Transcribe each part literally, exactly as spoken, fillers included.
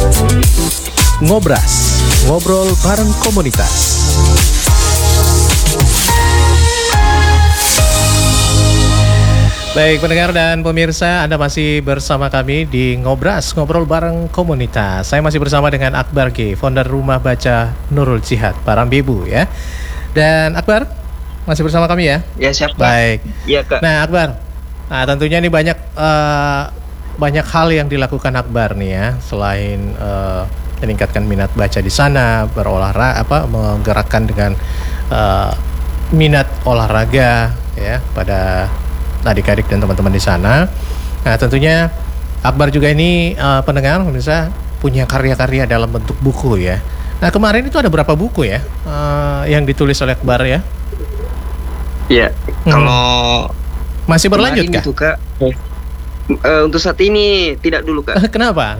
Ngobras, ngobrol bareng komunitas. Baik pendengar dan pemirsa, Anda masih bersama kami di Ngobras, ngobrol bareng komunitas. Saya masih bersama dengan Akbar G, founder Rumah Baca Nurul Jihad, Parambebu ya. Dan Akbar masih bersama kami ya? Ya siap. Baik. Iya Kak. Nah Akbar, nah tentunya ini banyak uh, banyak hal yang dilakukan Akbar nih ya, selain uh, meningkatkan minat baca di sana, berolahraga, apa menggerakkan dengan uh, minat olahraga ya pada adik-adik dan teman-teman di sana. Nah tentunya Akbar juga ini uh, pendengar pemirsa punya karya-karya dalam bentuk buku ya. Nah kemarin itu ada berapa buku ya uh, yang ditulis oleh Akbar ya? Iya. Hmm. Kalau masih berlanjut kah? Itu, Kak. Uh, untuk saat ini tidak dulu Kak. Kenapa?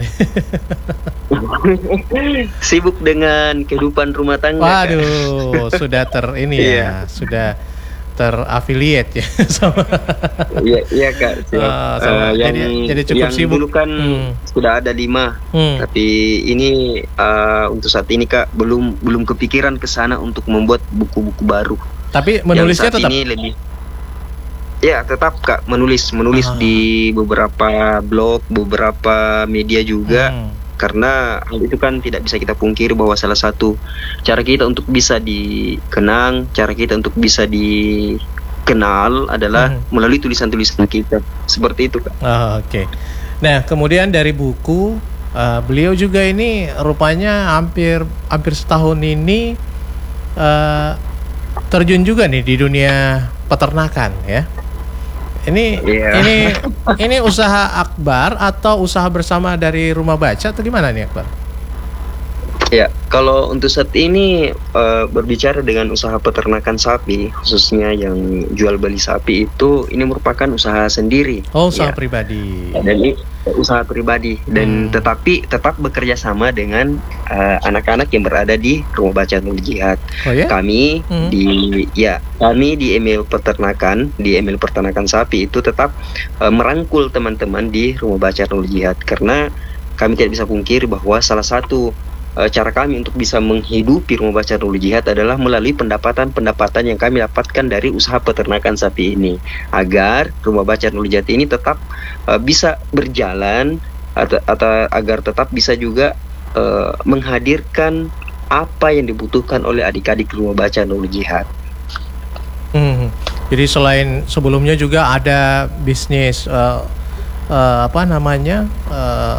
Sibuk dengan kehidupan rumah tangga. Waduh, Kak. Sudah ter ini ya, yeah. sudah terafiliate ya sama. Iya, iya Kak. Uh, sama, uh, yang, jadi, jadi cukup yang sibuk. Dulu kan hmm. sudah ada lima, hmm. tapi ini uh, untuk saat ini Kak belum belum kepikiran ke sana untuk membuat buku-buku baru. Tapi menulisnya tetap. Ini lebih. Ya tetap Kak menulis menulis ah. di beberapa blog, beberapa media juga. Hmm. Karena hal itu kan tidak bisa kita pungkiri bahwa salah satu cara kita untuk bisa dikenang, cara kita untuk bisa dikenal adalah hmm. melalui tulisan-tulisan kita. Seperti itu Kak. Oh, Oke. Okay. Nah kemudian dari buku, uh, beliau juga ini rupanya hampir hampir setahun ini uh, terjun juga nih di dunia peternakan ya. Ini yeah. ini ini usaha Akbar atau usaha bersama dari Rumah Baca atau gimana nih Akbar? Ya, kalau untuk saat ini uh, berbicara dengan usaha peternakan sapi, khususnya yang jual beli sapi itu, ini merupakan usaha sendiri. Oh, usaha ya. pribadi. Dan ini usaha pribadi dan hmm. tetapi tetap bekerja sama dengan uh, anak-anak yang berada di Rumah Baca Nurul Jihad. Oh, ya? Kami hmm. di ya kami di email peternakan di email peternakan sapi itu tetap uh, merangkul teman-teman di Rumah Baca Nurul Jihad, karena kami tidak bisa pungkiri bahwa salah satu uh, cara kami untuk bisa menghidupi Rumah Baca Nurul Jihad adalah melalui pendapatan-pendapatan yang kami dapatkan dari usaha peternakan sapi ini, agar Rumah Baca Nurul Jihad ini tetap uh, bisa berjalan atau, atau agar tetap bisa juga uh, menghadirkan apa yang dibutuhkan oleh adik-adik Rumah Baca Nurul Jihad. Hmm. Jadi selain sebelumnya juga ada bisnis uh, uh, apa namanya uh,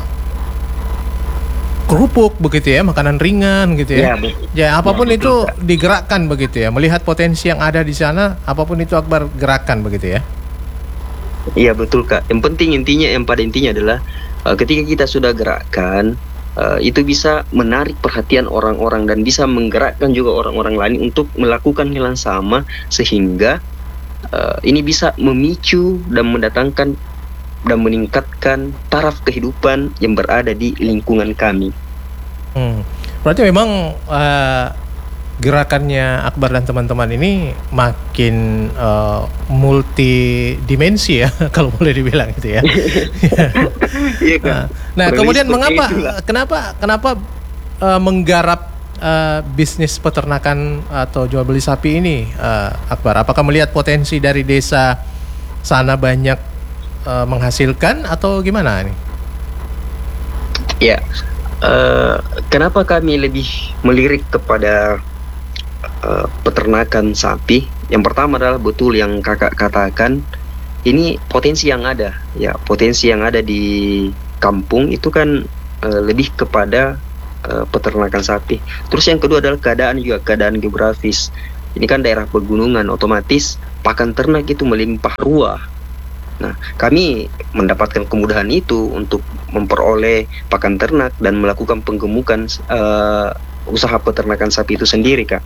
kerupuk begitu ya, makanan ringan gitu ya. Ya, ya apapun ya, itu betul, digerakkan begitu ya. Melihat potensi yang ada di sana, apapun itu Akbar gerakkan begitu ya. Iya betul Kak. Yang penting intinya, yang pada intinya adalah uh, ketika kita sudah gerakkan, uh, itu bisa menarik perhatian orang-orang dan bisa menggerakkan juga orang-orang lain untuk melakukan hal yang sama, sehingga uh, ini bisa memicu dan mendatangkan dan meningkatkan taraf kehidupan yang berada di lingkungan kami. Hmm. Berarti memang uh, gerakannya Akbar dan teman-teman ini makin uh, multidimensi ya, kalau boleh dibilang gitu ya. Iya kan. Nah, kemudian mengapa, kenapa, kenapa uh, menggarap uh, bisnis peternakan atau jual beli sapi ini, uh, Akbar? Apakah melihat potensi dari desa sana banyak Uh, menghasilkan atau gimana nih? Ya, uh, kenapa kami lebih melirik kepada uh, peternakan sapi? Yang pertama adalah betul yang kakak katakan, ini potensi yang ada, ya potensi yang ada di kampung itu kan uh, lebih kepada uh, peternakan sapi. Terus yang kedua adalah keadaan juga keadaan geografis. Ini kan daerah pegunungan, otomatis pakan ternak itu melimpah ruah. Nah, kami mendapatkan kemudahan itu untuk memperoleh pakan ternak dan melakukan penggemukan uh, usaha peternakan sapi itu sendiri, Kak.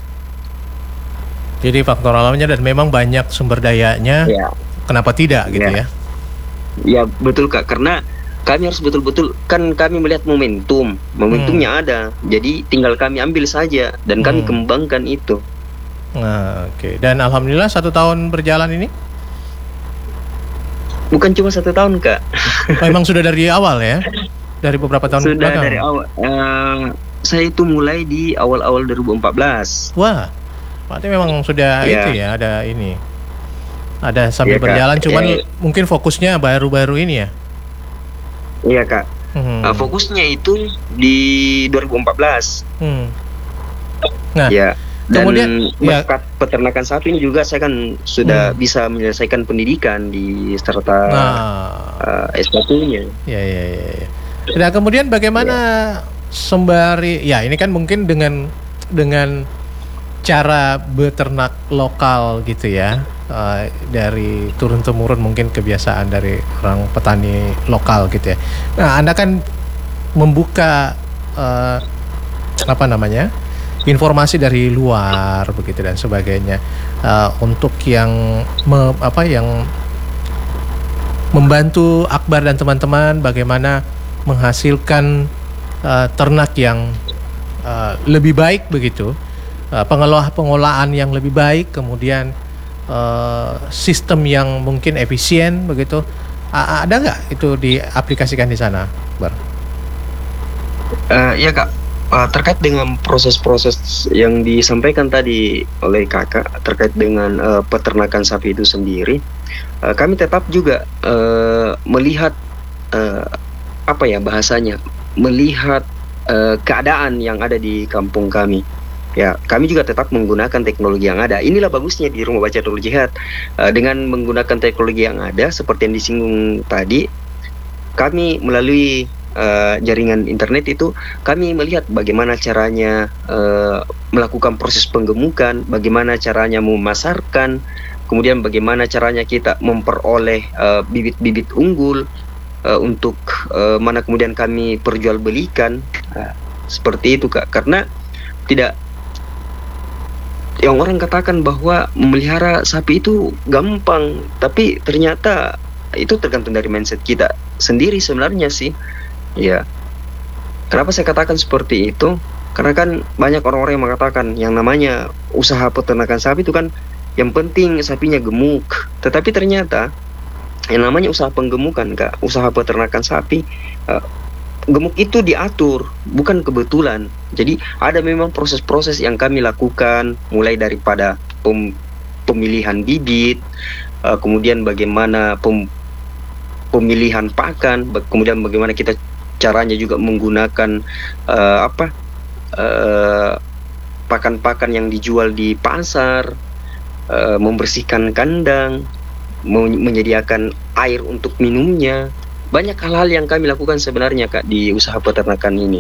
Jadi faktor alamnya dan memang banyak sumber dayanya, ya. Kenapa tidak gitu ya? Ya, ya betul Kak, karena kami harus betul-betul, kan kami melihat momentum, momentumnya hmm. ada, jadi tinggal kami ambil saja dan kami hmm. kembangkan itu. Nah, oke. Okay. Dan alhamdulillah satu tahun berjalan ini? Bukan cuma satu tahun Kak. Memang sudah dari awal ya? dari beberapa tahun Sudah belakang? dari awal. Uh, saya itu mulai di awal-awal dua ribu empat belas. Wah, berarti memang sudah Ya. itu ya, ada ini. Ada sambil Iya, Kak. berjalan, cuman Eh. mungkin fokusnya baru-baru ini ya. Iya, Kak. Hmm. Uh, fokusnya itu di dua ribu empat belas. Hmm. Nah, Ya. Dan kemudian ya, berkat peternakan sapi ini juga saya kan sudah Hmm. bisa menyelesaikan pendidikan di serta nah, uh, S satu-nya. ya ya ya. ya. Nah, kemudian bagaimana sembari ya ini kan mungkin dengan dengan cara beternak lokal gitu ya, uh, dari turun temurun mungkin kebiasaan dari orang petani lokal gitu ya. Nah, Anda kan membuka uh, apa namanya informasi dari luar begitu dan sebagainya, uh, untuk yang me, apa yang membantu Akbar dan teman-teman bagaimana menghasilkan uh, ternak yang uh, lebih baik begitu, uh, pengelola pengolahan yang lebih baik, kemudian uh, sistem yang mungkin efisien begitu. A- ada nggak itu diaplikasikan di sana, Akbar? Uh, ya, Kak. Uh, terkait dengan proses-proses yang disampaikan tadi oleh kakak terkait dengan uh, peternakan sapi itu sendiri, uh, kami tetap juga uh, melihat uh, apa ya bahasanya, melihat uh, keadaan yang ada di kampung kami. Ya, kami juga tetap menggunakan teknologi yang ada. Inilah bagusnya di Rumah Baca Nurul Jihad. Uh, dengan menggunakan teknologi yang ada seperti yang disinggung tadi, kami melalui Uh, jaringan internet itu kami melihat bagaimana caranya uh, melakukan proses penggemukan, bagaimana caranya memasarkan, kemudian bagaimana caranya kita memperoleh uh, bibit-bibit unggul uh, untuk uh, mana kemudian kami perjualbelikan, uh, seperti itu, Kak. Karena tidak, yang orang katakan bahwa memelihara sapi itu gampang, tapi ternyata itu tergantung dari mindset kita sendiri sebenarnya sih. Ya, kenapa saya katakan seperti itu? Karena kan banyak orang-orang yang mengatakan yang namanya usaha peternakan sapi itu kan yang penting sapinya gemuk. Tetapi ternyata yang namanya usaha penggemukan, Kak, usaha peternakan sapi, uh, gemuk itu diatur, bukan kebetulan. Jadi ada memang proses-proses yang kami lakukan, mulai daripada pem- pemilihan bibit, uh, kemudian bagaimana pem- pemilihan pakan, kemudian bagaimana kita caranya juga menggunakan uh, apa uh, pakan-pakan yang dijual di pasar, uh, membersihkan kandang, men- menyediakan air untuk minumnya. Banyak hal-hal yang kami lakukan sebenarnya, Kak, di usaha peternakan ini.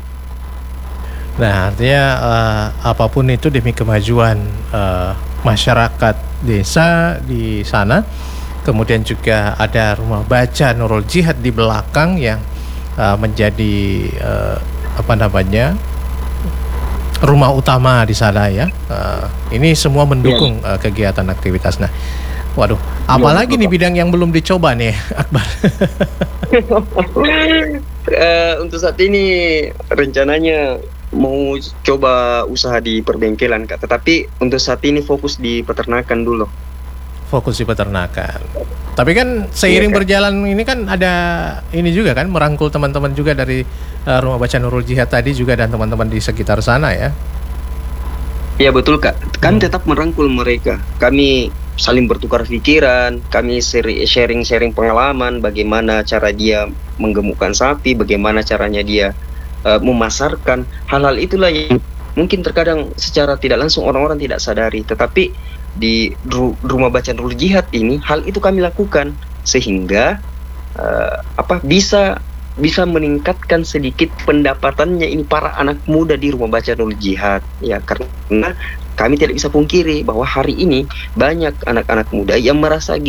Nah, artinya uh, apapun itu demi kemajuan uh, masyarakat desa di sana. Kemudian juga ada Rumah Baca Nurul Jihad di belakang yang Uh, menjadi uh, apa namanya rumah utama di sana ya. Uh, ini semua mendukung yeah. uh, kegiatan aktivitas. Nah, waduh, apalagi yeah, nih bidang yang belum dicoba nih, Akbar? uh, untuk saat ini rencananya mau coba usaha di perbengkelan, Kak. Tetapi untuk saat ini fokus di peternakan dulu. Fokus di peternakan. Tapi kan seiring iya, kan? berjalan ini kan ada ini juga kan, merangkul teman-teman juga dari uh, Rumah Baca Nurul Jihad tadi juga dan teman-teman di sekitar sana ya. Iya betul, Kak. Kami hmm. tetap merangkul mereka. Kami saling bertukar pikiran, kami sharing-sharing pengalaman bagaimana cara dia menggemukkan sapi, bagaimana caranya dia uh, memasarkan. Hal-hal itulah yang mungkin terkadang secara tidak langsung orang-orang tidak sadari, tetapi di Rumah Baca Nurul Jihad ini hal itu kami lakukan sehingga uh, apa bisa bisa meningkatkan sedikit pendapatannya ini para anak muda di Rumah Baca Nurul Jihad ya, karena kami tidak bisa pungkiri bahwa hari ini banyak anak-anak muda yang merasa